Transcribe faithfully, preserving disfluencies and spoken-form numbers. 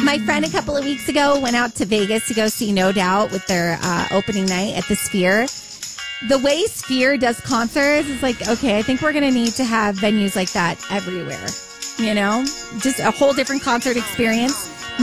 my friend a couple of weeks ago went out to Vegas to go see No Doubt with their uh, opening night at the Sphere. The way Sphere does concerts is like, okay, I think we're going to need to have venues like that everywhere. You know, just a whole different concert experience.